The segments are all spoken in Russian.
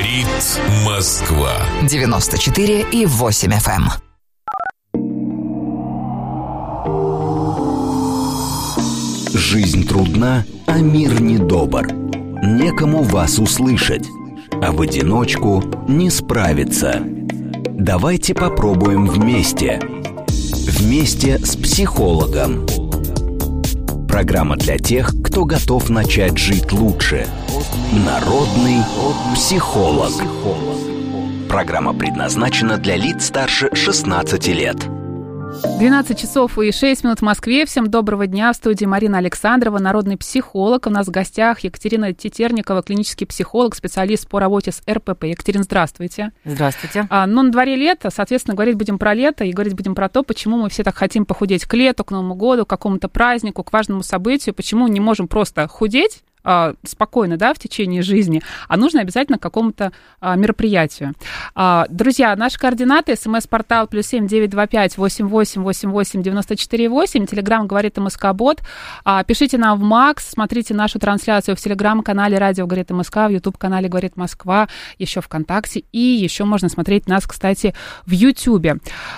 Говорит Москва. 94,8 FM. Жизнь трудна, а мир недобр. Некому вас услышать, а в одиночку не справиться. Давайте попробуем вместе. Вместе с психологом. Программа для тех, кто готов начать жить лучше. Народный психолог. Программа предназначена для лиц старше 16 лет. 12 часов и 6 минут в Москве. Всем доброго дня. В студии Марина Александрова, народный психолог. У нас в гостях Екатерина Тетерникова, клинический психолог, специалист по работе с РПП. Екатерина, здравствуйте. Здравствуйте. На дворе лето, соответственно, говорить будем про лето и говорить будем про то, почему мы все так хотим похудеть к лету, к Новому году, к какому-то празднику, к важному событию, почему не можем просто худеть спокойно, да, в течение жизни, а нужно обязательно к какому-то мероприятию. Друзья, наши координаты: СМС-портал +7 925 88 88 94 8, Телеграм «Говорит МСК-бот». Пишите нам в МАКС, смотрите нашу трансляцию в Телеграм-канале «Радио Говорит МСК», в Ютуб-канале «Говорит Москва», еще ВКонтакте, и еще можно смотреть нас, кстати, в Ютубе.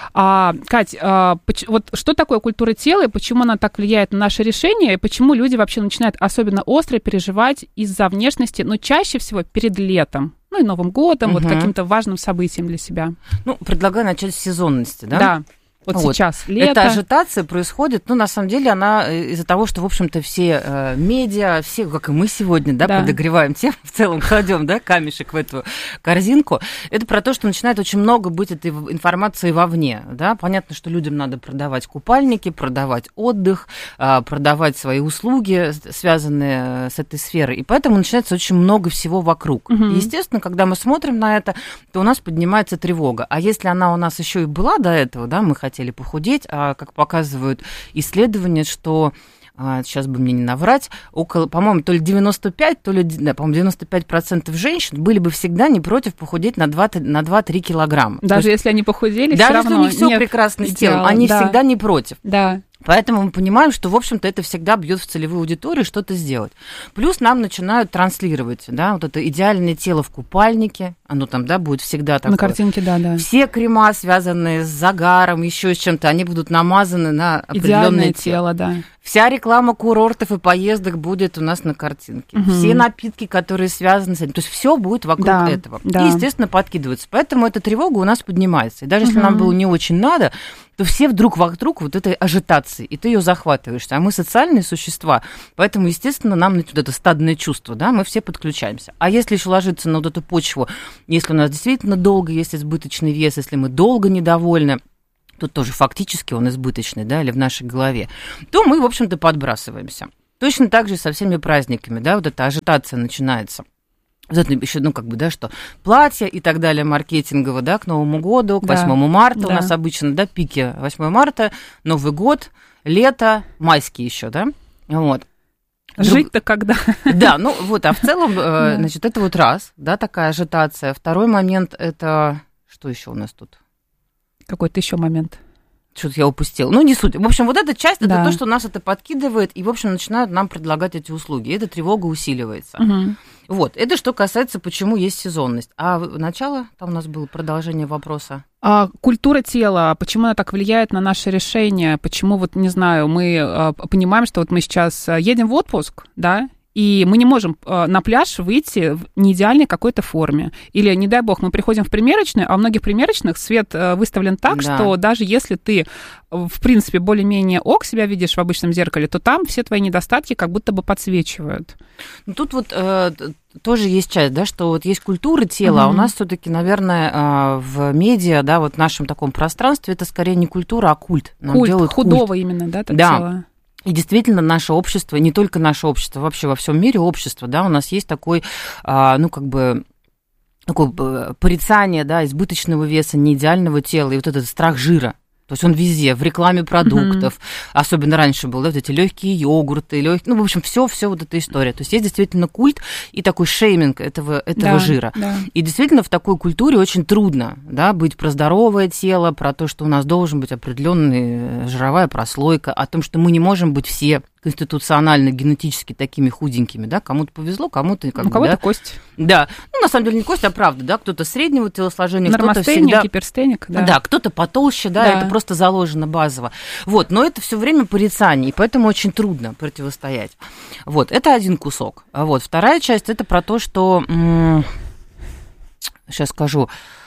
Кать, вот что такое культура тела, и почему она так влияет на наши решения, и почему люди вообще начинают особенно остро переживать из-за внешности, но чаще всего перед летом, и Новым годом, вот каким-то важным событием для себя? Предлагаю начать с сезонности, да? Да. Вот сейчас лето. Эта ажитация происходит, на самом деле, она из-за того, что, в общем-то, все медиа, все, как и мы сегодня, да, подогреваем тем, в целом кладем, да, камешек в эту корзинку. Это про то, что начинает очень много быть этой информации вовне, да. Понятно, что людям надо продавать купальники, продавать отдых, продавать свои услуги, связанные с этой сферой, и поэтому начинается очень много всего вокруг. И, естественно, когда мы смотрим на это, то у нас поднимается тревога. А если она у нас еще и была до этого, да, мы хотели похудеть, а как показывают исследования, что сейчас бы мне не наврать, около, по-моему, то ли 95, то ли, да, по-моему, 95% женщин были бы всегда не против похудеть на 2-3 килограмма. Даже если они похудели, даже все равно если у них все прекрасно с телом, они всегда не против. Да. Поэтому мы понимаем, что, в общем-то, это всегда бьет в целевую аудиторию что-то сделать. Плюс нам начинают транслировать, да, вот это идеальное тело в купальнике, оно там, да, будет всегда такое. На картинке, да. Все крема, связанные с загаром, еще с чем-то, они будут намазаны на определенное тело. Да. Вся реклама курортов и поездок будет у нас на картинке. Все напитки, которые связаны с этим. То есть все будет вокруг этого. Да. И, естественно, подкидывается. Поэтому эта тревога у нас поднимается. И даже если нам было не очень надо, то все вдруг вокруг вот этой ажитации, и ты ее захватываешься. А мы социальные существа, поэтому, естественно, нам вот это стадное чувство, да, мы все подключаемся. А если еще ложиться на вот эту почву, если у нас действительно долго есть избыточный вес, если мы долго недовольны, тут тоже фактически он избыточный, да, или в нашей голове, то мы, в общем-то, подбрасываемся. Точно так же и со всеми праздниками, да, вот эта ажитация начинается. Вот еще, что платья и так далее маркетингово, да, к Новому году, к 8 марта. У нас обычно, да, пики 8 марта, Новый год, лето, майские еще, да, вот. Жить-то когда? Да, а в целом, значит, это вот раз, да, такая ажитация. Второй момент, это, что еще у нас тут? Какой-то еще момент. Что-то я упустила. Не суть. В общем, вот эта часть, это то, что нас это подкидывает, и, в общем, начинают нам предлагать эти услуги. И эта тревога усиливается. Вот, это что касается, почему есть сезонность. А начало, там у нас было продолжение вопроса. Культура тела, почему она так влияет на наши решения? Почему, мы понимаем, что мы сейчас едем в отпуск, да, и мы не можем на пляж выйти в неидеальной какой-то форме. Или, не дай бог, мы приходим в примерочную, а у многих примерочных свет выставлен так, что даже если ты, в принципе, более-менее себя видишь в обычном зеркале, то там все твои недостатки как будто бы подсвечивают. Тут вот тоже есть часть, да, что вот есть культура тела, а у нас все-таки, наверное, в медиа, да, вот в нашем таком пространстве, это скорее не культура, а культ. Культ худого именно, да, так тела. И действительно, наше общество, не только наше общество, вообще во всем мире общество, да, у нас есть такой, такое порицание, да, избыточного веса, неидеального тела, и вот этот страх жира. То есть он везде, в рекламе продуктов, особенно раньше был, да, вот эти легкие йогурты, в общем, все вот эта история. То есть есть действительно культ и такой шейминг этого жира. Да. И действительно в такой культуре очень трудно, да, быть про здоровое тело, про то, что у нас должен быть определенная жировая прослойка, о том, что мы не можем быть все конституционально, генетически такими худенькими, да, кому-то повезло, кому-то кого-то кость. Да, на самом деле не кость, а правда, да, кто-то среднего телосложения, кто-то всегда... гиперстеник, да. Да, кто-то потолще, да, это просто заложено базово. Вот, но это все время порицание, и поэтому очень трудно противостоять. Вот, это один кусок. Вот, вторая часть, это про то, что... Сейчас скажу...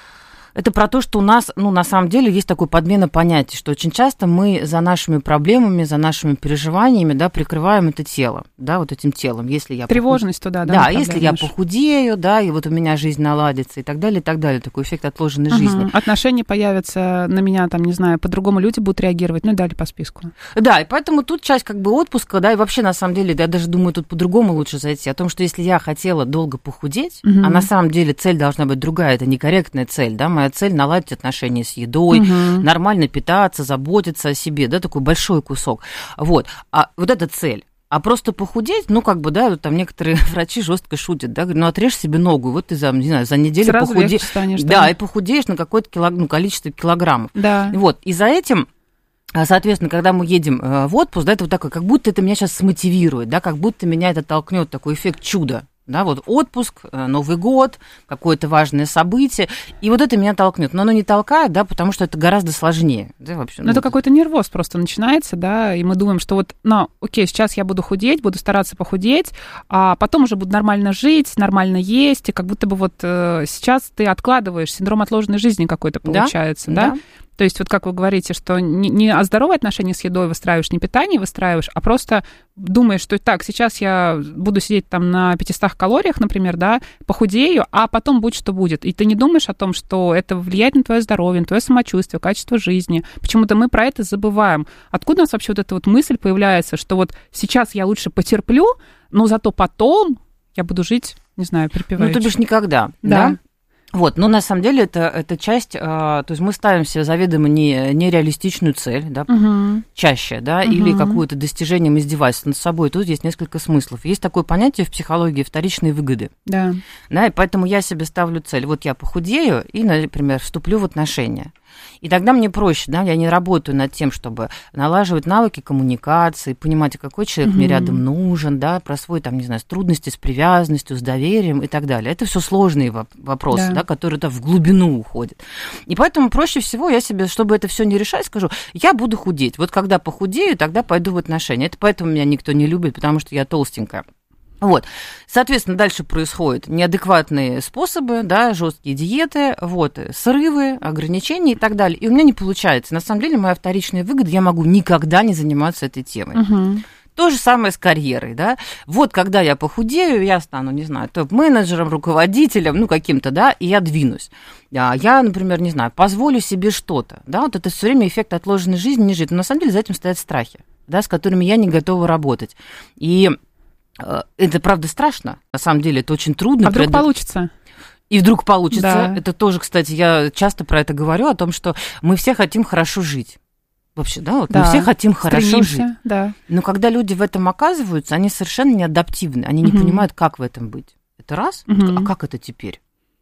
Это про то, что у нас, на самом деле, есть такая подмена понятий, что очень часто мы за нашими проблемами, за нашими переживаниями, да, прикрываем это тело, да, вот этим телом. Если я тревожность туда, да? Да, если я похудею, да, и вот у меня жизнь наладится и так далее, такой эффект отложенной жизни. Отношения появятся на меня, там, не знаю, по-другому люди будут реагировать, и далее по списку. Да, и поэтому тут часть отпуска, да, и вообще, на самом деле, я даже думаю, тут по-другому лучше зайти, о том, что если я хотела долго похудеть, а на самом деле цель должна быть другая, это некорректная цель, да, моя цель наладить отношения с едой, нормально питаться, заботиться о себе, да, такой большой кусок. Вот. А вот эта цель. А просто похудеть, да, там некоторые врачи жестко шутят, да, говорят, отрежь себе ногу, вот ты за неделю похудеешь. Да, и похудеешь на какое-то количество килограммов. Да. Вот. И за этим... Соответственно, когда мы едем в отпуск, да, это вот такое, как будто это меня сейчас смотивирует, да, как будто меня это толкнет, такой эффект чуда. Да, вот отпуск, Новый год, какое-то важное событие, и вот это меня толкнет. Но оно не толкает, да, потому что это гораздо сложнее. Да, вообще, это какой-то нервоз просто начинается, да, и мы думаем, что окей, сейчас я буду худеть, буду стараться похудеть, а потом уже буду нормально жить, нормально есть, и как будто бы сейчас ты откладываешь, синдром отложенной жизни какой-то получается, да? То есть вот как вы говорите, что не здоровые отношения с едой выстраиваешь, не питание выстраиваешь, а просто думаешь, что так, сейчас я буду сидеть там на 500 калориях, например, да, похудею, а потом будь что будет. И ты не думаешь о том, что это влияет на твое здоровье, на твое самочувствие, качество жизни. Почему-то мы про это забываем. Откуда у нас вообще вот эта вот мысль появляется, что вот сейчас я лучше потерплю, но зато потом я буду жить, не знаю, припеваючи. То бишь никогда, да? Вот, но на самом деле это часть, то есть мы ставим себе заведомо нереалистичную цель, да, чаще, да, или какое-то достижением издевательства над собой. Тут есть несколько смыслов. Есть такое понятие в психологии вторичные выгоды. Да. Да, и поэтому я себе ставлю цель. Вот я похудею и, например, вступлю в отношения. И тогда мне проще, да, я не работаю над тем, чтобы налаживать навыки коммуникации, понимать, какой человек мне рядом нужен, да, про свой, там, не знаю, трудности с привязанностью, с доверием и так далее. Это все сложные вопросы, да, которые в глубину уходят. И поэтому проще всего я себе, чтобы это все не решать, скажу, я буду худеть. Вот когда похудею, тогда пойду в отношения. Это поэтому меня никто не любит, потому что я толстенькая. Вот, соответственно, дальше происходят неадекватные способы, да, жесткие диеты, вот, срывы, ограничения и так далее. И у меня не получается. На самом деле, моя вторичная выгода, я могу никогда не заниматься этой темой. То же самое с карьерой, да. Вот, когда я похудею, я стану, не знаю, топ-менеджером, руководителем, каким-то, да, и я двинусь. Я, например, не знаю, позволю себе что-то, да, вот это все время эффект отложенной жизни не жить. Но на самом деле за этим стоят страхи, да, с которыми я не готова работать. И это, правда, страшно. На самом деле, это очень трудно. А вдруг получится? И вдруг получится. Да. Это тоже, кстати, я часто про это говорю, о том, что мы все хотим хорошо жить. Вообще, да, вот мы все хотим хорошо жить. Да. Но когда люди в этом оказываются, они совершенно не адаптивны. Они не понимают, как в этом быть. Это раз. А как это теперь?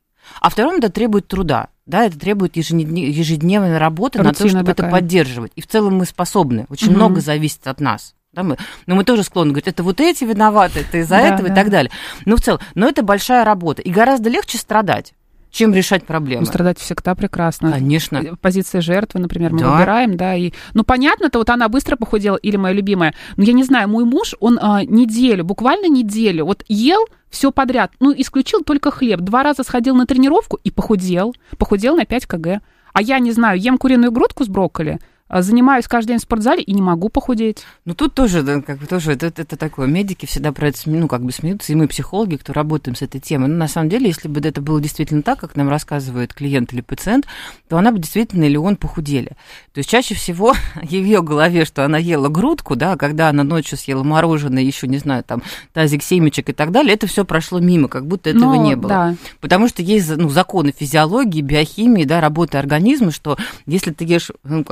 А втором, это требует труда. Да, это требует ежедневной работы на то, чтобы это поддерживать. И в целом мы способны. Очень много зависит от нас. Да, но мы тоже склонны говорить, это вот эти виноваты, это из-за этого и так далее. Но в целом, это большая работа. И гораздо легче страдать, чем решать проблемы. Страдать всегда прекрасно. Конечно. Позиция жертвы, например, мы выбираем, да, и... понятно-то, вот она быстро похудела, или моя любимая, но я не знаю, мой муж, он буквально неделю, ел все подряд, исключил только хлеб, 2 раза сходил на тренировку и похудел на 5 кг. А я, не знаю, ем куриную грудку с брокколи, занимаюсь каждый день в спортзале и не могу похудеть. Тут тоже, да, это такое, медики всегда про это смеются, и мы, психологи, кто работаем с этой темой. Но на самом деле, если бы это было действительно так, как нам рассказывает клиент или пациент, то она бы действительно или он похудели. То есть чаще всего в ее голове, что она ела грудку, да, когда она ночью съела мороженое, еще, не знаю, там, тазик семечек и так далее, это все прошло мимо, как будто этого не было. Да. Потому что есть законы физиологии, биохимии, да, работы организма, что если ты ешь, достаточно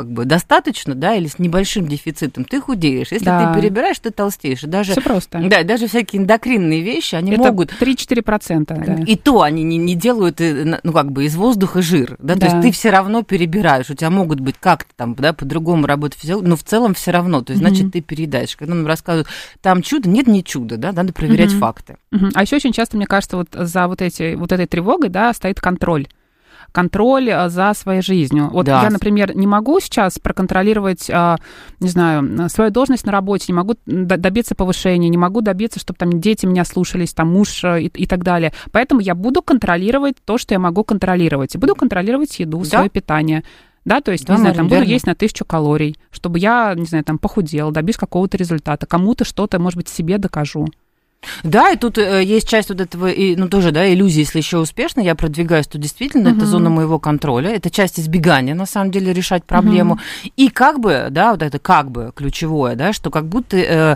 недостаточно, да, или с небольшим дефицитом, ты худеешь. Если ты перебираешь, ты толстеешь. И даже, все просто. Да, даже всякие эндокринные вещи, они это могут... 3-4%. Да. И то они не делают, ну, как бы из воздуха жир, да, то есть ты все равно перебираешь, у тебя могут быть как-то там, да, по-другому работать физиология, но в целом все равно, то есть, значит, ты переедаешь. Когда нам рассказывают, там чудо, нет, не чудо, да, надо проверять факты. А еще очень часто, мне кажется, вот за вот этой тревогой, да, стоит контроль за своей жизнью. Вот да. Я, например, не могу сейчас проконтролировать, не знаю, свою должность на работе, не могу добиться повышения, не могу добиться, чтобы там дети меня слушались, там муж и так далее. Поэтому я буду контролировать то, что я могу контролировать. И буду контролировать еду, свое питание. Да, то есть, не знаю, там буду есть на 1000 калорий, чтобы я, не знаю, там похудела, добьюсь какого-то результата, кому-то что-то, может быть, себе докажу. Да, и тут есть часть вот этого, ну, тоже, да, иллюзии, если еще успешно я продвигаюсь, то действительно это зона моего контроля, это часть избегания, на самом деле, решать проблему. И как бы, да, вот это как бы ключевое, да, что как будто...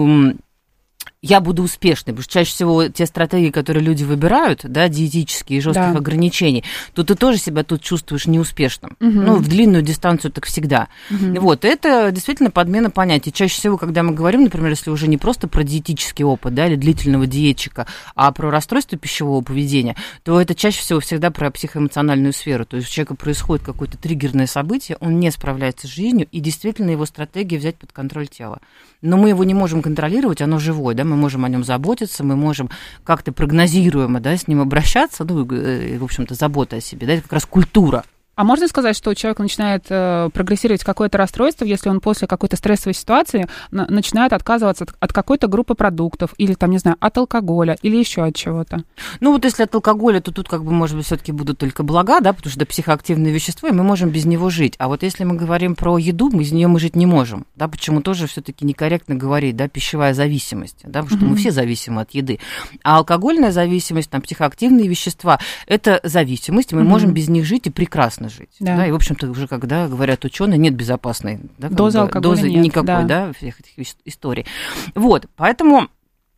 я буду успешной, потому что чаще всего те стратегии, которые люди выбирают, да, диетические и жестких ограничений, то ты тоже себя тут чувствуешь неуспешным. Ну, в длинную дистанцию так всегда. Вот, это действительно подмена понятий. Чаще всего, когда мы говорим, например, если уже не просто про диетический опыт, да, или длительного диетчика, а про расстройство пищевого поведения, то это чаще всего всегда про психоэмоциональную сферу. То есть у человека происходит какое-то триггерное событие, он не справляется с жизнью, и действительно его стратегия взять под контроль тела. Но мы его не можем контролировать, оно живое, да, мы можем о нем заботиться, мы можем как-то прогнозируемо, да, с ним обращаться, ну, в общем-то, забота о себе, да, это как раз культура. А можно сказать, что человек начинает прогрессировать какое-то расстройство, если он после какой-то стрессовой ситуации начинает отказываться от какой-то группы продуктов, или, там, не знаю, от алкоголя, или еще от чего-то? Ну, вот если от алкоголя, то тут, как бы, может быть, все-таки будут только блага, да, потому что это психоактивное вещество, и мы можем без него жить. А вот если мы говорим про еду, без нее мы жить не можем, да, почему тоже все-таки некорректно говорить, да, пищевая зависимость, да, потому что мы все зависимы от еды. А алкогольная зависимость, там, психоактивные вещества, это зависимость, и мы можем без них жить и прекрасно жить. Да. И, в общем-то, уже когда говорят ученые, нет безопасной, да, дозы алкоголя дозы нет, никакой, да, всех этих историй. Вот, поэтому...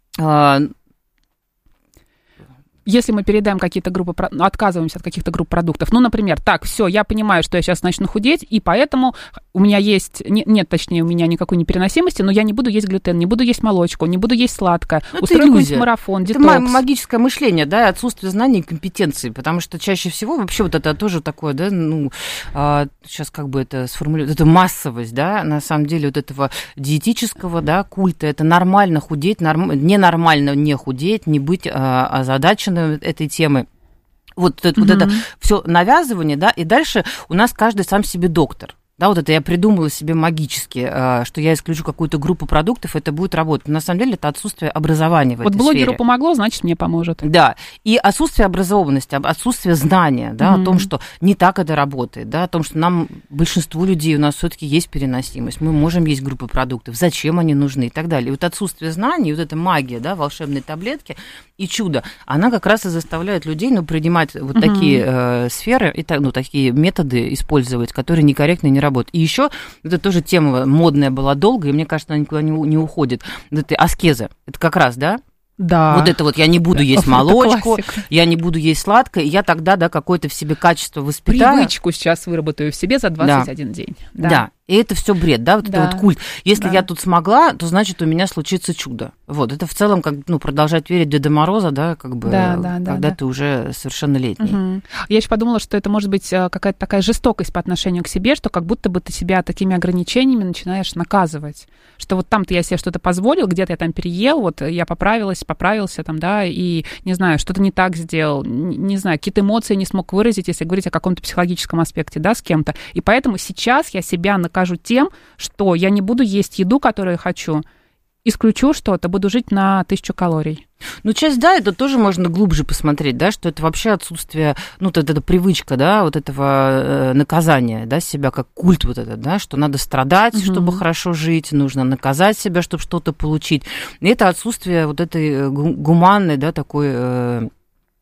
Если мы передаем какие-то группы, отказываемся от каких-то групп продуктов, ну, например, так, все, я понимаю, что я сейчас начну худеть, и поэтому у меня есть, точнее, у меня никакой непереносимости, но я не буду есть глютен, не буду есть молочку, не буду есть сладкое, устрою какой-нибудь марафон, детокс. Это магическое мышление, да, отсутствие знаний и компетенции, потому что чаще всего вообще вот это тоже такое, да, ну, сейчас как бы это сформулировать, это массовость, да, на самом деле вот этого диетического, да, культа, это нормально худеть, ненормально не худеть, не быть озадаченным этой темы. Вот это все навязывание, да, и дальше у нас каждый сам себе доктор. Да, вот это я придумала себе магически, что я исключу какую-то группу продуктов, это будет работать. Но на самом деле это отсутствие образования в этой сфере. Вот блогеру помогло, значит, мне поможет. Да, и отсутствие образованности, отсутствие знания, да, о том, что не так это работает, да, о том, что нам, большинству людей, у нас все-таки есть переносимость, мы можем есть группы продуктов, зачем они нужны и так далее. И вот отсутствие знаний, вот эта магия, да, волшебной таблетки и чудо, она как раз и заставляет людей, ну, принимать вот такие сферы, и, ну, такие методы использовать, которые некорректно не работают. И еще, это тоже тема модная была долго, и мне кажется, она никуда не уходит. Это аскеза. Это как раз, да? Да. Вот это вот я не буду есть молочку, я не буду есть сладкое, и я тогда, да, какое-то в себе качество воспитаю. Привычку сейчас выработаю в себе за 21 день. Да. И это все бред, да, вот это вот культ. Если я тут смогла, то значит у меня случится чудо. Вот, это в целом как, ну, продолжать верить в Деда Мороза, да, как бы, когда ты уже совершеннолетний. Я еще подумала, что это может быть какая-то такая жестокость по отношению к себе, что как будто бы ты себя такими ограничениями начинаешь наказывать. Что вот там-то я себе что-то позволил, где-то я там переел, вот я поправился там, да, и, не знаю, что-то не так сделал, не знаю, какие-то эмоции не смог выразить, если говорить о каком-то психологическом аспекте, да, с кем-то. И поэтому сейчас я себя накажу тем, что я не буду есть еду, которую я хочу, исключу что-то, буду жить на 1000 калорий. Ну, часть, да, это тоже можно глубже посмотреть, да, что это вообще отсутствие, ну, вот эта привычка, да, вот этого наказания, да, себя как культ вот этот, да, что надо страдать, чтобы хорошо жить, нужно наказать себя, чтобы что-то получить. И это отсутствие вот этой гуманной, да, такой...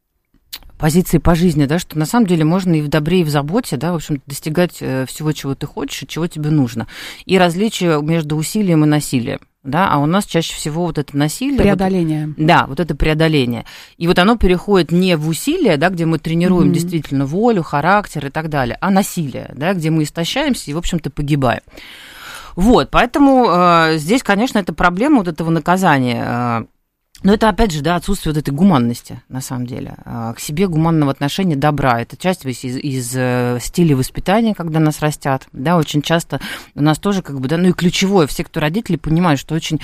позиции по жизни, да, что на самом деле можно и в добре, и в заботе, да, в общем, достигать всего, чего ты хочешь и чего тебе нужно. И различие между усилием и насилием. да, а у нас чаще всего вот это насилие. Преодоление. Вот, да, вот это преодоление. И вот оно переходит не в усилие, да, где мы тренируем действительно волю, характер и так далее, а насилие, да, где мы истощаемся и, в общем-то, погибаем. Вот, поэтому здесь, конечно, это проблема вот этого наказания. Но это, опять же, да, отсутствие вот этой гуманности, на самом деле. К себе гуманного отношения, добра. Это часть из стиля воспитания, когда нас растят. Да, очень часто у нас тоже, как бы, да, ну и ключевое, все, кто родители, понимают, что очень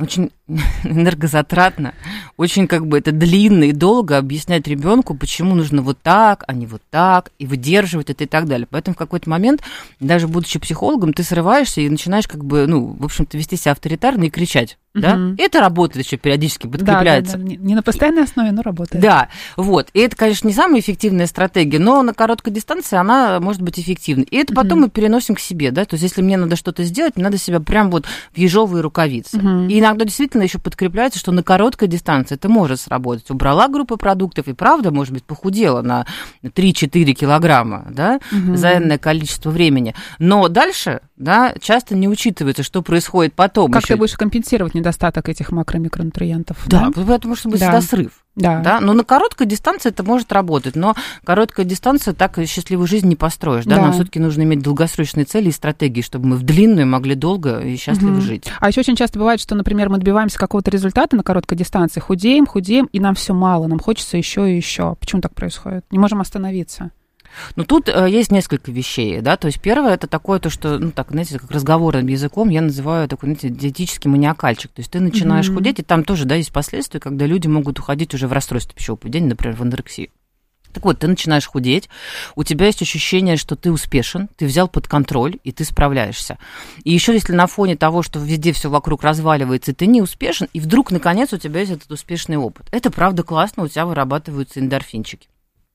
энергозатратно, очень как бы это длинно и долго объяснять ребенку, почему нужно вот так, а не вот так, и выдерживать это и так далее. Поэтому в какой-то момент, даже будучи психологом, ты срываешься и начинаешь как бы, ну, в общем-то, вести себя авторитарно и кричать. Да? И это работает еще периодически, подкрепляется. Да. Не на постоянной основе, но работает. Да, вот. И это, конечно, не самая эффективная стратегия, но на короткой дистанции она может быть эффективной. И это потом мы переносим к себе, да, то есть если мне надо что-то сделать, мне надо себя прям вот в ежовые рукавицы. И иногда действительно еще подкрепляется, что на короткой дистанции это может сработать. Убрала группу продуктов и, правда, может быть, похудела на 3-4 килограмма, да, за энное количество времени. Но дальше, да, часто не учитывается, что происходит потом. Как ты будешь компенсировать недостаток этих макро-микронутриентов? Да, потому что будет всегда срыв. Да. Но на короткой дистанции это может работать, но короткая дистанция так счастливую жизнь не построишь. Да? Нам все-таки нужно иметь долгосрочные цели и стратегии, чтобы мы в длинную могли долго и счастливо жить. А еще очень часто бывает, что, например, мы добиваемся какого-то результата на короткой дистанции, худеем, и нам все мало, нам хочется еще и еще. Почему так происходит? Не можем остановиться. Ну, тут есть несколько вещей, да, то есть первое, это такое, то, что, ну, так, знаете, как разговорным языком я называю такой, знаете, диетический маниакальчик, то есть ты начинаешь худеть, и там тоже, да, есть последствия, когда люди могут уходить уже в расстройство пищевого поведения, например, в анорексию. Так вот, ты начинаешь худеть, у тебя есть ощущение, что ты успешен, ты взял под контроль, и ты справляешься. И еще если на фоне того, что везде все вокруг разваливается, и ты не успешен, и вдруг, наконец, у тебя есть этот успешный опыт. Это, правда, классно, у тебя вырабатываются эндорфинчики.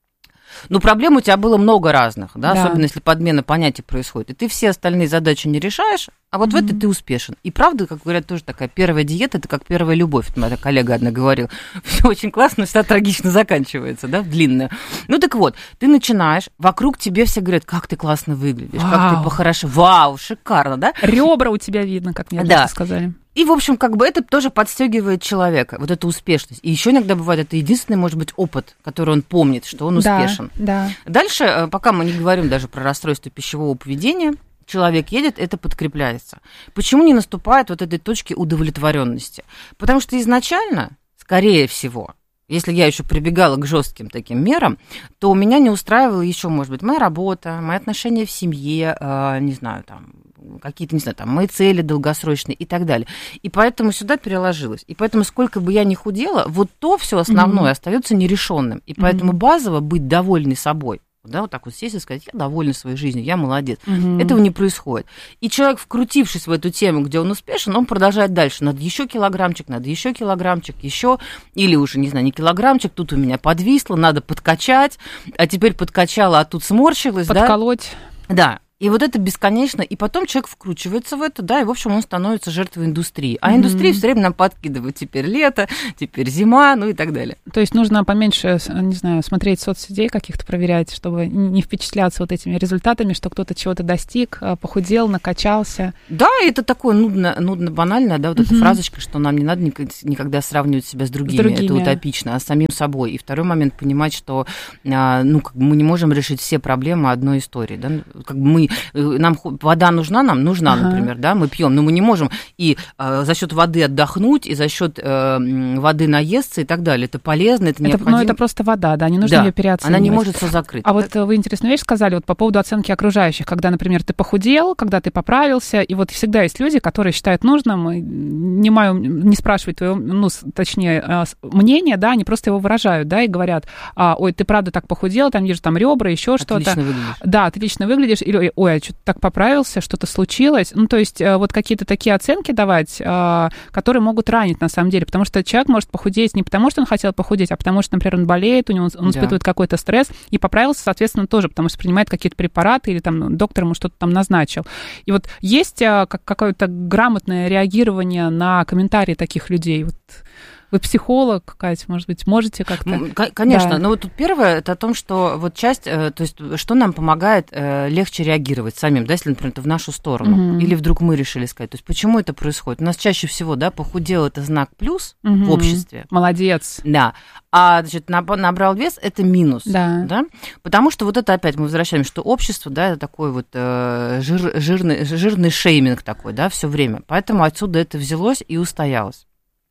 Но проблем у тебя было много разных, да, особенно если подмена понятий происходит. И ты все остальные задачи не решаешь, а вот в этой ты успешен. И правда, как говорят, тоже такая первая диета, это как первая любовь. Моя коллега одна говорила. Все очень классно, всегда трагично заканчивается, да, длинная. Ну так вот, ты начинаешь, вокруг тебе все говорят, как ты классно выглядишь, как ты похорошел. Вау, шикарно, да? Ребра у тебя видно, как мне сказали. И, в общем, как бы это тоже подстегивает человека, вот эту успешность. И еще иногда бывает, это единственный, может быть, опыт, который он помнит, что он успешен. Да. Дальше, пока мы не говорим даже про расстройство пищевого поведения, человек едет, это подкрепляется. Почему не наступает вот этой точки удовлетворенности? Потому что изначально, скорее всего, если я еще прибегала к жестким таким мерам, то у меня не устраивала еще, может быть, моя работа, мои отношения в семье, не знаю, там, какие-то, не знаю, там, мои цели долгосрочные и так далее. И поэтому сюда переложилось. И поэтому, сколько бы я ни худела, вот то все основное остается нерешенным. И поэтому базово быть довольной собой, да, вот так вот сесть и сказать, я довольна своей жизнью, я молодец. Этого не происходит. И человек, вкрутившись в эту тему, где он успешен, он продолжает дальше. Надо еще килограммчик, еще, или уже, не знаю, не килограммчик, тут у меня подвисло, надо подкачать, а теперь подкачала, а тут сморщилась. Подколоть. Да. И вот это бесконечно, и потом человек вкручивается в это, да, и, в общем, он становится жертвой индустрии. А индустрия все время нам подкидывает теперь лето, теперь зима, ну и так далее. То есть нужно поменьше, не знаю, смотреть соцсетей каких-то, проверять, чтобы не впечатляться вот этими результатами, что кто-то чего-то достиг, похудел, накачался. Да, это такое нудно-банальное, да, вот эта фразочка, что нам не надо никогда сравнивать себя с другими. Это утопично, а с самим собой. И второй момент, понимать, что ну, как бы мы не можем решить все проблемы одной истории, да, как бы нам вода нужна, например, да, мы пьем, но мы не можем и за счет воды отдохнуть, и за счет воды наесться и так далее. Это полезно, это необходимо. Но это просто вода, да, не нужно ее переоценивать. Она не может все закрыть. А вот вы интересную вещь сказали вот по поводу оценки окружающих, когда, например, ты похудел, когда ты поправился, и вот всегда есть люди, которые считают нужным, не спрашивать твоего, ну, точнее, мнения, да, они просто его выражают, да, и говорят, ой, ты правда так похудел, там вижу там ребра, еще что-то. Отлично выглядишь. Да, отлично выглядишь, или ой, я что-то так поправился, что-то случилось. Ну, то есть вот какие-то такие оценки давать, которые могут ранить на самом деле, потому что человек может похудеть не потому, что он хотел похудеть, а потому что, например, он болеет, он испытывает какой-то стресс, и поправился, соответственно, тоже, потому что принимает какие-то препараты или там доктор ему что-то там назначил. И вот есть какое-то грамотное реагирование на комментарии таких людей? Вот Вы психолог, Катя, может быть, можете как-то... Конечно, да. Но вот тут первое, это о том, что вот часть, то есть что нам помогает легче реагировать самим, да, если, например, это в нашу сторону, или вдруг мы решили сказать, то есть почему это происходит? У нас чаще всего, да, похудел — это знак плюс в обществе. Молодец. Да. А, значит, набрал вес — это минус. Да? Потому что вот это опять мы возвращаемся, что общество, да, это такой вот жирный шейминг такой, да, все время. Поэтому отсюда это взялось и устоялось.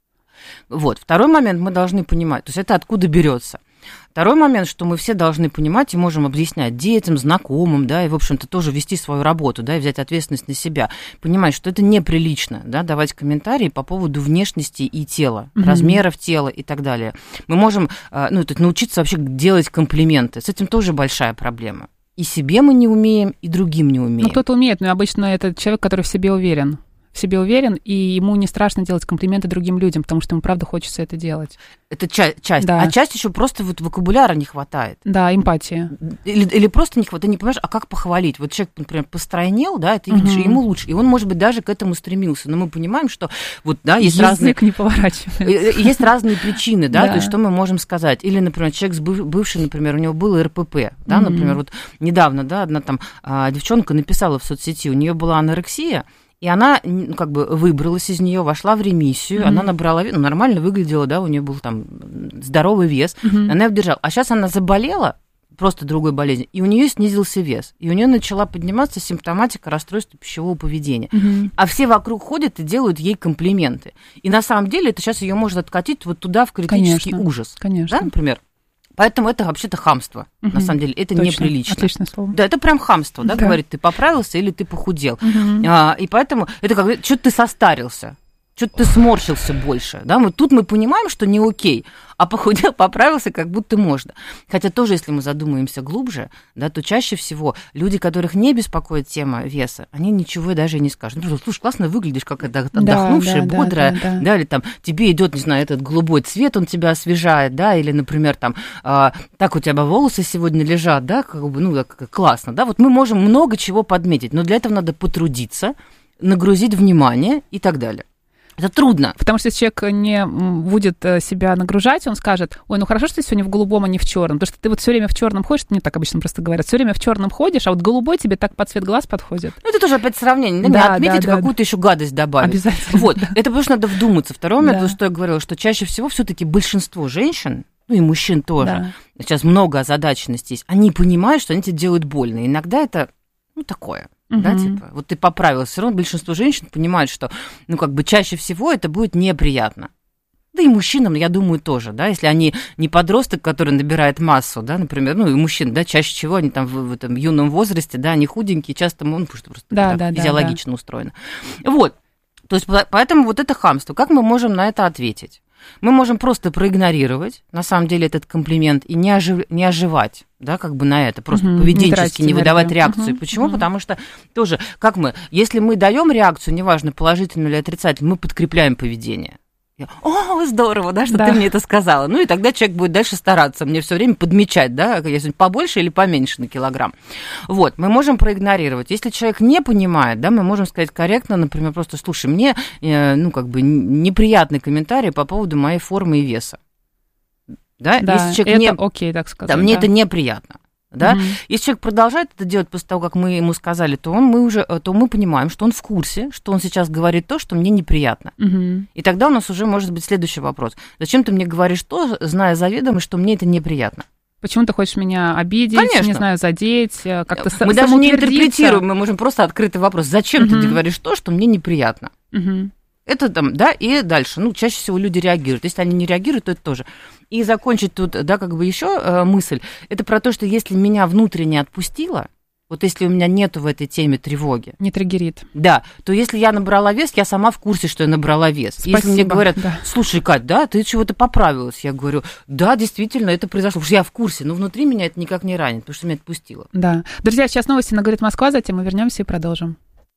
Вот. Второй момент мы должны понимать, то есть это откуда берется. Второй момент, что мы все должны понимать и можем объяснять детям, знакомым, да, и, в общем-то, тоже вести свою работу, да, и взять ответственность на себя. Понимать, что это неприлично, да, давать комментарии по поводу внешности и тела, размеров тела и так далее. Мы можем, научиться вообще делать комплименты. С этим тоже большая проблема. И себе мы не умеем, и другим не умеем. Ну, кто-то умеет, но обычно это человек, который в себе уверен, и ему не страшно делать комплименты другим людям, потому что ему, правда, хочется это делать. Это часть. Да. А часть еще просто вот вокабуляра не хватает. Да, эмпатия. Или просто не хватает, ты не понимаешь, а как похвалить? Вот человек, например, постройнел, да, ты видишь, и ему лучше. И он, может быть, даже к этому стремился. Но мы понимаем, что вот, да, есть разные... Язык не поворачивается. Есть разные причины, да, то есть что мы можем сказать. Или, например, человек бывший, например, у него был РПП, да, например, вот недавно, да, одна там девчонка написала в соцсети, у нее была анорексия, и она, как бы, выбралась из нее, вошла в ремиссию, она набрала вес, нормально выглядела, да, у нее был там здоровый вес, она его держала. А сейчас она заболела, просто другой болезнью, и у нее снизился вес. И у нее начала подниматься симптоматика расстройства пищевого поведения. А все вокруг ходят и делают ей комплименты. И на самом деле это сейчас ее может откатить вот туда, в критический ужас. Конечно. Да, например? Поэтому это вообще-то хамство, на самом деле, это точно, неприлично. Отличное слово. Да, это прям хамство, да, говорит, ты поправился или ты похудел. И поэтому это как, что-то ты состарился, что-то ты сморщился больше, да, тут мы понимаем, что не окей, а похудел, поправился, как будто можно. Хотя тоже, если мы задумаемся глубже, да, то чаще всего люди, которых не беспокоит тема веса, они ничего даже не скажут. Ну, слушай, классно выглядишь, как отдохнувшая, бодрая, да, или там тебе идет, не знаю, этот голубой цвет, он тебя освежает, да, или, например, там, так у тебя волосы сегодня лежат, да, как бы, ну, классно, да, вот мы можем много чего подметить, но для этого надо потрудиться, нагрузить внимание и так далее. Это трудно. Потому что если человек не будет себя нагружать, он скажет: ой, ну хорошо, что ты сегодня в голубом, а не в черном. Потому что ты вот все время в черном ходишь, мне так обычно просто говорят, все время в черном ходишь, а вот голубой тебе так под цвет глаз подходит. Ну, это тоже опять сравнение. Надо отметить, какую-то еще гадость добавить. Обязательно. Вот. Да. Это потому что надо вдуматься. Второй момент, что я говорила, что чаще всего все-таки большинство женщин, ну и мужчин тоже, сейчас много озадаченности есть, они понимают, что они тебе делают больно. Иногда это, ну, такое. Да, типа, вот ты поправилась, все равно большинство женщин понимают, что, ну, как бы чаще всего это будет неприятно. Да и мужчинам, я думаю, тоже, да, если они не подросток, который набирает массу, да, например, ну, и мужчин, да, чаще всего они там в этом юном возрасте, да, они худенькие, часто, ну, потому что просто физиологично устроено. Вот, то есть поэтому вот это хамство. Как мы можем на это ответить? Мы можем просто проигнорировать, на самом деле, этот комплимент и не оживать, да, как бы на это, просто поведенчески не выдавать реакцию. Почему? Потому что тоже, как мы, если мы даем реакцию, неважно, положительную или отрицательную, мы подкрепляем поведение. О, здорово, да, что ты мне это сказала. Ну и тогда человек будет дальше стараться мне все время подмечать, да, если побольше или поменьше на килограмм. Вот, мы можем проигнорировать. Если человек не понимает, да, мы можем сказать корректно, например, просто: слушай, мне, ну, как бы неприятный комментарий по поводу моей формы и веса. Да, если человек это окей, так сказать. Да, мне это неприятно. Да? Если человек продолжает это делать после того, как мы ему сказали, то мы понимаем, что он в курсе, что он сейчас говорит то, что мне неприятно. И тогда у нас уже может быть следующий вопрос: зачем ты мне говоришь то, зная заведомо, что мне это неприятно? Почему ты хочешь меня обидеть, конечно, не знаю, задеть, как-то мы даже не интерпретируем, мы можем просто открытый вопрос: зачем ты говоришь то, что мне неприятно? Это там, да, и дальше. Ну, чаще всего люди реагируют. Если они не реагируют, то это тоже. И закончить тут, да, как бы еще мысль. Это про то, что если меня внутренне отпустило, вот если у меня нету в этой теме тревоги. Не триггерит. Да, то если я набрала вес, я сама в курсе, что я набрала вес. Спасибо. Если мне говорят: слушай, Кать, да, ты чего-то поправилась, я говорю: да, действительно, это произошло, потому что я в курсе, но внутри меня это никак не ранит, потому что меня отпустило. Да. Друзья, сейчас новости на «Говорит Москва», затем мы вернемся и продолжим.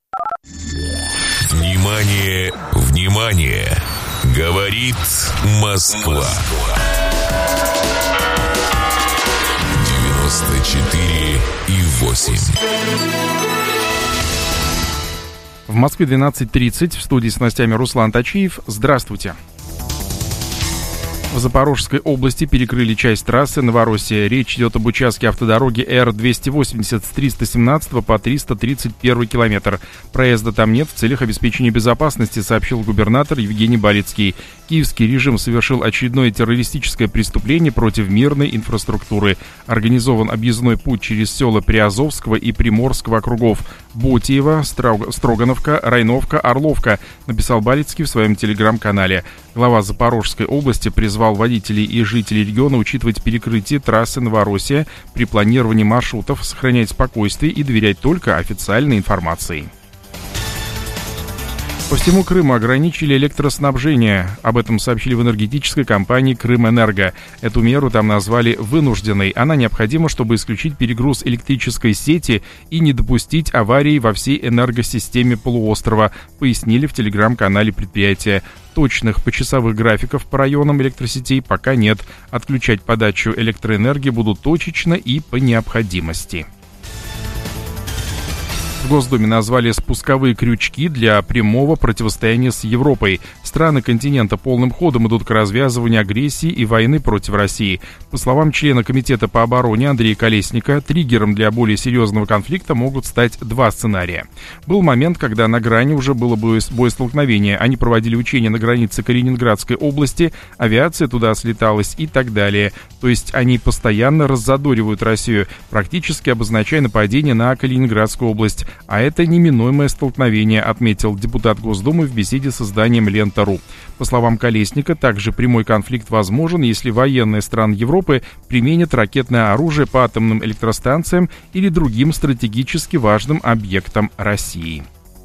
Внимание, внимание! Говорит Москва. 94,8. В Москве 12:30. В студии с новостями Руслан Тачиев. Здравствуйте. В Запорожской области перекрыли часть трассы Новороссия. Речь идет об участке автодороги Р-280 с 317 по 331 километр. Проезда там нет в целях обеспечения безопасности, сообщил губернатор Евгений Балицкий. Киевский режим совершил очередное террористическое преступление против мирной инфраструктуры. Организован объездной путь через села Приазовского и Приморского округов. Ботиево, Строгановка, Райновка, Орловка, написал Балицкий в своем телеграм-канале. Глава Запорожской области призвал водителей и жителей региона учитывать перекрытие трассы Новороссия при планировании маршрутов, сохранять спокойствие и доверять только официальной информации. По всему Крыму ограничили электроснабжение. Об этом сообщили в энергетической компании «Крымэнерго». Эту меру там назвали вынужденной. Она необходима, чтобы исключить перегруз электрической сети и не допустить аварий во всей энергосистеме полуострова, пояснили в телеграм-канале предприятия. Точных почасовых графиков по районам электросетей пока нет. Отключать подачу электроэнергии будут точечно и по необходимости. В Госдуме назвали спусковые крючки для прямого противостояния с Европой. Страны континента полным ходом идут к развязыванию агрессии и войны против России. По словам члена Комитета по обороне Андрея Колесника, триггером для более серьезного конфликта могут стать два сценария. Был момент, когда на грани уже было боестолкновение. Они проводили учения на границе Калининградской области, авиация туда слеталась и так далее. То есть они постоянно раззадоривают Россию, практически обозначая нападение на Калининградскую область. А это неминуемое столкновение, отметил депутат Госдумы в беседе с изданием «Лента.ру». По словам Колесника, также прямой конфликт возможен, если военные стран Европы применят ракетное оружие по атомным электростанциям или другим стратегически важным объектам России.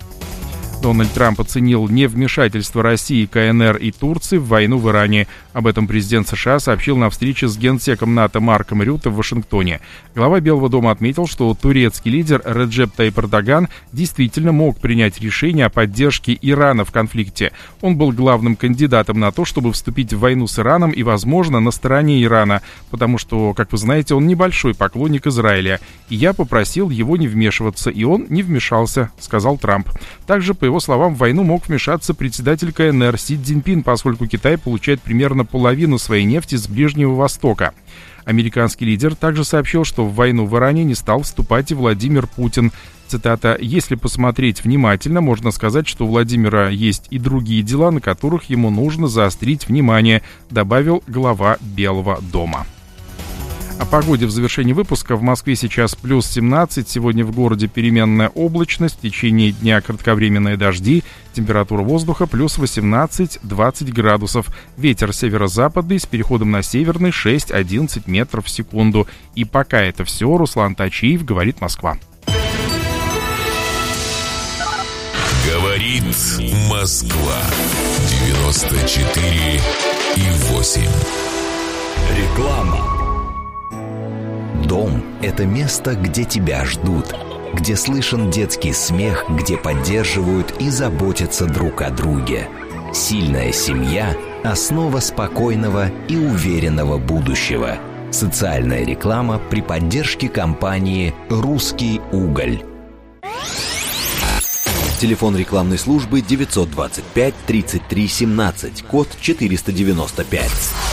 Дональд Трамп оценил невмешательство России, КНР и Турции в войну в Иране. Об этом президент США сообщил на встрече с генсеком НАТО Марком Рютте в Вашингтоне. Глава Белого дома отметил, что турецкий лидер Реджеп Тайип Эрдоган действительно мог принять решение о поддержке Ирана в конфликте. Он был главным кандидатом на то, чтобы вступить в войну с Ираном и, возможно, на стороне Ирана, потому что, как вы знаете, он небольшой поклонник Израиля. И я попросил его не вмешиваться, и он не вмешался, сказал Трамп. Также, по его словам, в войну мог вмешаться председатель КНР Си Цзиньпин, поскольку Китай получает примерно половину своей нефти с Ближнего Востока. Американский лидер также сообщил, что в войну в Иране не стал вступать и Владимир Путин. Цитата: «Если посмотреть внимательно, можно сказать, что у Владимира есть и другие дела, на которых ему нужно заострить внимание», добавил глава Белого дома. О погоде в завершении выпуска. В Москве сейчас плюс 17. Сегодня в городе переменная облачность. В течение дня кратковременные дожди. Температура воздуха плюс 18-20 градусов. Ветер северо-западный с переходом на северный 6-11 метров в секунду. И пока это все. Руслан Тачиев, говорит Москва. Говорит Москва. 94,8. Реклама. Дом – это место, где тебя ждут, где слышен детский смех, где поддерживают и заботятся друг о друге. Сильная семья – основа спокойного и уверенного будущего. Социальная реклама при поддержке компании «Русский уголь». Телефон рекламной службы 925 33 17, код 495.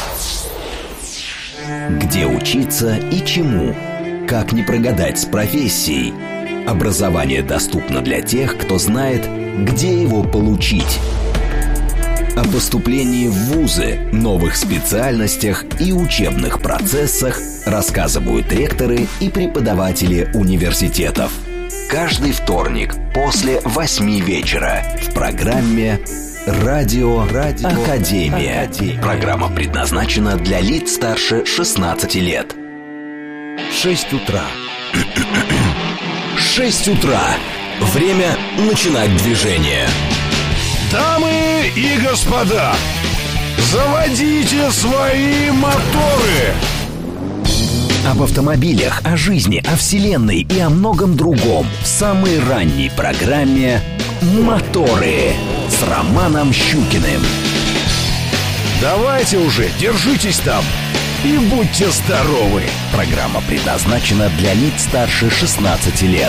Где учиться и чему? Как не прогадать с профессией? Образование доступно для тех, кто знает, где его получить. О поступлении в вузы, новых специальностях и учебных процессах рассказывают ректоры и преподаватели университетов. Каждый вторник после 8 вечера в программе «Радио Академия». Программа предназначена для лиц старше 16 лет. 6 утра. 6 утра. Время начинать движение. Дамы и господа, заводите свои моторы. Об автомобилях, о жизни, о вселенной и о многом другом в самой ранней программе «Моторы» с Романом Щукиным. Давайте уже, держитесь там и будьте здоровы. Программа предназначена для лиц старше 16 лет.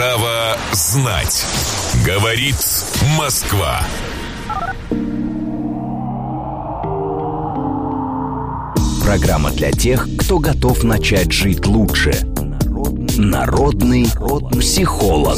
Право знать. Говорит Москва. Программа для тех, кто готов начать жить лучше. Народный психолог.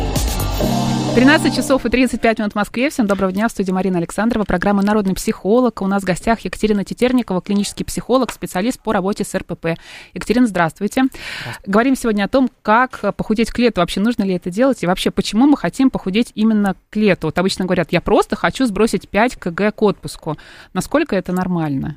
13 часов и 35 минут в Москве. Всем доброго дня. В студии Марина Александрова. Программа «Народный психолог». У нас в гостях Екатерина Тетерникова, клинический психолог, специалист по работе с РПП. Екатерина, здравствуйте. Говорим сегодня о том, как похудеть к лету. Вообще, нужно ли это делать? И вообще, почему мы хотим похудеть именно к лету? Вот обычно говорят, я просто хочу сбросить 5 кг к отпуску. Насколько это нормально?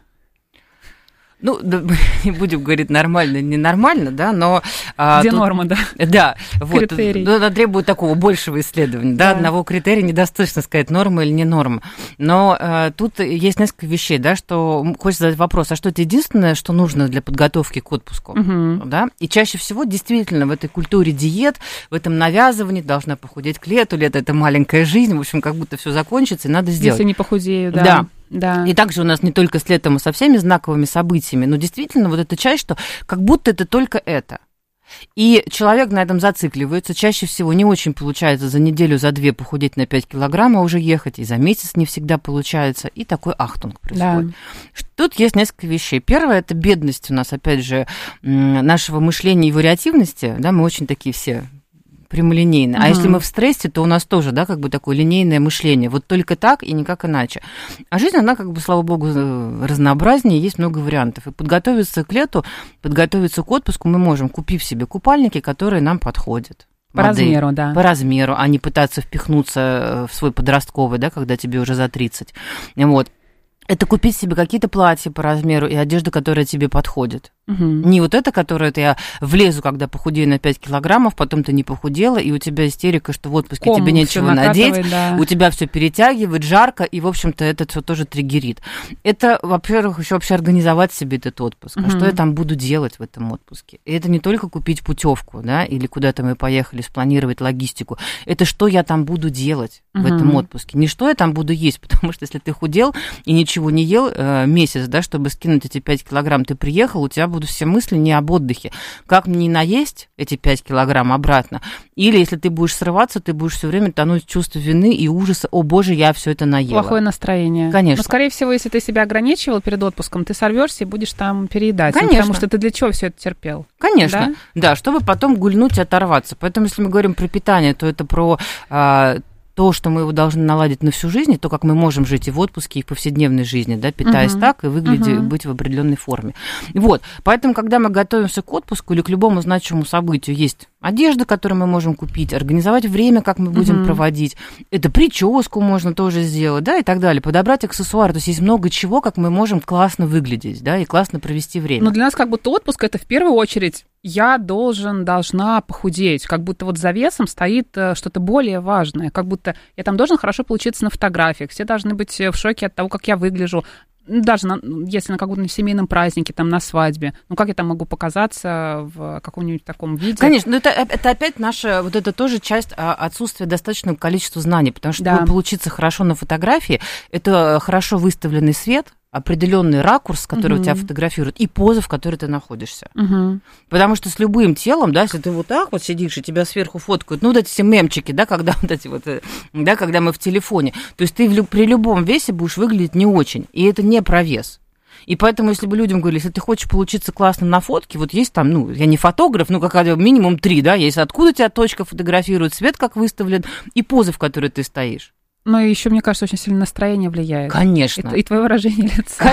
Ну, да, не будем говорить нормально, ненормально, да, но... Где тут, норма, да? Да, вот. Критерий. Она требует такого большего исследования, да, одного критерия недостаточно сказать, норма или не норма. Но тут есть несколько вещей, да, что хочется задать вопрос, а что это единственное, что нужно для подготовки к отпуску, да? И чаще всего действительно в этой культуре диет, в этом навязывании должна похудеть к лету, лето – это маленькая жизнь, в общем, как будто все закончится, и надо сделать. Если не похудею, да. Да. Да. И также у нас не только с летом, и со всеми знаковыми событиями, но действительно вот эта часть, что как будто это только это. И человек на этом зацикливается. Чаще всего не очень получается за неделю, за две похудеть на 5 килограмм, а уже ехать. И за месяц не всегда получается. И такой ахтунг происходит. Да. Тут есть несколько вещей. Первое – это бедность у нас, опять же, нашего мышления и вариативности. Да, мы очень такие все... прямолинейно. А если мы в стрессе, то у нас тоже, да, как бы такое линейное мышление. Вот только так и никак иначе. А жизнь, она, как бы, слава богу, разнообразнее, есть много вариантов. И подготовиться к лету, подготовиться к отпуску мы можем, купив себе купальники, которые нам подходят. По размеру, да. По размеру, а не пытаться впихнуться в свой подростковый, да, когда тебе уже за 30. Вот. Это купить себе какие-то платья по размеру и одежду, которая тебе подходит. Не вот это, которое я влезу, когда похудею на 5 килограммов, потом ты не похудела, и у тебя истерика, что в отпуске тебе нечего надеть, да. У тебя все перетягивает, жарко, и, в общем-то, это все тоже триггерит. Это, во-первых, еще вообще организовать себе этот отпуск. А что я там буду делать в этом отпуске? И это не только купить путевку, да, или куда-то мы поехали, спланировать логистику. Это что я там буду делать в этом отпуске. Не что я там буду есть, потому что если ты худел и ничего не ел месяц, да, чтобы скинуть эти 5 килограмм, ты приехал, у тебя будут все мысли не об отдыхе. Как мне наесть эти 5 килограмм обратно? Или если ты будешь срываться, ты будешь все время тонуть в чувство вины и ужаса. О, боже, я все это наела. Плохое настроение. Конечно. Но, скорее всего, если ты себя ограничивал перед отпуском, ты сорвешься и будешь там переедать. Конечно. Потому что ты для чего все это терпел? Конечно. Да, чтобы потом гульнуть и оторваться. Поэтому, если мы говорим про питание, то это про... то, что мы его должны наладить на всю жизнь, то, как мы можем жить и в отпуске, и в повседневной жизни, да, питаясь так и выглядя, быть в определенной форме. Вот, поэтому, когда мы готовимся к отпуску или к любому значимому событию, есть одежда, которую мы можем купить, организовать время, как мы будем проводить, это прическу можно тоже сделать, да, и так далее, подобрать аксессуары, то есть есть много чего, как мы можем классно выглядеть, да, и классно провести время. Но для нас как будто отпуск – это в первую очередь я должна похудеть, как будто вот за весом стоит что-то более важное, как будто я там должен хорошо получиться на фотографиях, все должны быть в шоке от того, как я выгляжу, даже если на каком-то семейном празднике, там, на свадьбе, ну, как я там могу показаться в каком-нибудь таком виде? Конечно, но это опять наша, вот это тоже часть отсутствия достаточного количества знаний, потому что чтобы получиться хорошо на фотографии, это хорошо выставленный свет, определенный ракурс, с которого тебя фотографируют, и поза, в которой ты находишься. Потому что с любым телом, да, если ты вот так вот сидишь, и тебя сверху фоткают, ну, вот эти все мемчики, да, когда вот эти вот, да, когда мы в телефоне, то есть ты при любом весе будешь выглядеть не очень, и это не про вес. И поэтому, если бы людям говорили, если ты хочешь получиться классно на фотке, вот есть там, ну, я не фотограф, ну, как минимум 3, да, есть откуда тебя точка фотографирует, свет как выставлен, и поза, в которой ты стоишь. Ну, и еще, мне кажется, очень сильно настроение влияет. Конечно. И твое выражение лица.